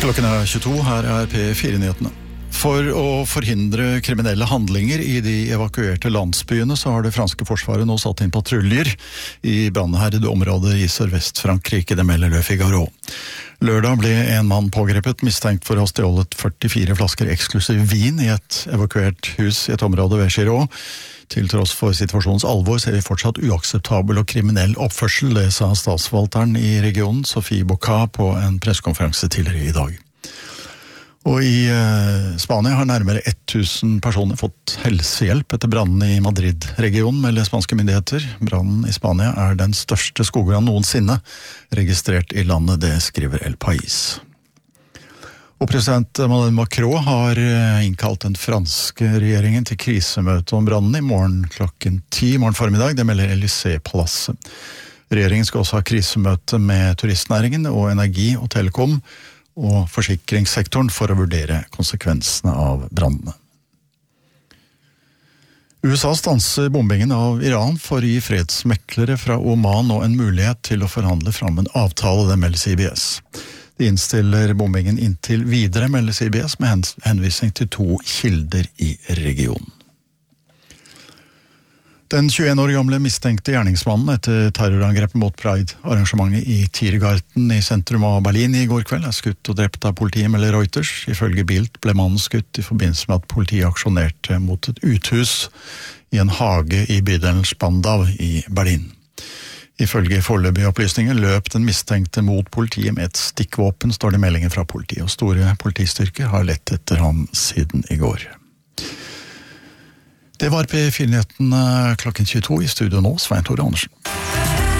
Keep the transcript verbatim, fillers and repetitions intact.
Klokken er tjueto, her er P fire-nyhetene. For å forhindre kriminelle handlinger i de evakuerte landsbyene, så har det franske forsvaret nå satt inn patruljer i brannherjede områder i Sørvest-Frankrike, det melder Le Figaro. Lørdag ble en mann pågrepet, mistenkt for å ha stjålet førtifire flasker eksklusiv vin i et evakuert hus i et område ved Giroux. Til tross for situasjonens alvor ser vi fortsatt uakseptabel og kriminell oppførsel, det sa statsforvalteren i regionen, Sophie Boca, på en pressekonferanse tidligere i dag. Og i eh, Spania har nærmere tusen personer fått helsehjelp etter brannen i Madrid-regionen, melder spanske myndigheter. Brannen i Spania er den største skogbrann noensinne registrert i landet, det skriver El País. Og president Emmanuel Macron har innkalt den franske regjeringen til krisemøte om brannen i morgen klokken ti morgen formiddag, det melder Élysée-palasset. Regjeringen skal også ha krisemøte med turistnæringen og energi og telekom og forsikringssektoren for å vurdere konsekvensene av brannene. U S A stanser bombingen av Iran for å gi fredsmeklere fra Oman og en mulighet til å forhandle fram en avtale, det melder C B S. De innstiller bombingen inntil videre, melder C B S, med henvisning til to kilder i regionen. Den tjueen år gamle mistenkte gjerningsmannen etter terrorangrepet mot Pride-arrangementet i Tiergarten i sentrum av Berlin i går kveld er skutt og drept av politiet, melder Reuters. Ifølge Bild ble mannen skutt i forbindelse med at politiet aksjonerte mot et uthus i en hage i bydelen Spandau i Berlin. Ifølge foreløpige opplysninger løp den mistenkte mot politiet med et stikkvåpen, står det i meldingen fra politiet, og store politistyrker har lett etter ham siden i går. Det var P fire-nyhetene klokken tjueto, i studio nå, Svein Tore Andersen.